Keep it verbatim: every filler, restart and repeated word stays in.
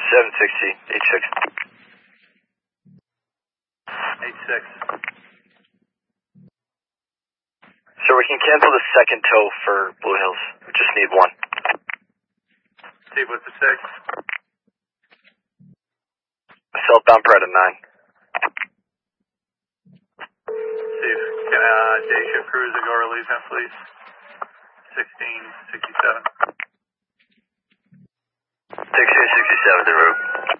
seven sixty, eight six. eight six. So we can cancel the second tow for Blue Hills. We just need one. Steve, what's the six? Southbound Prada nine. Steve, can uh, day shift crews that go relief him, please? sixteen sixty-seven. sixteen sixty-seven, the route.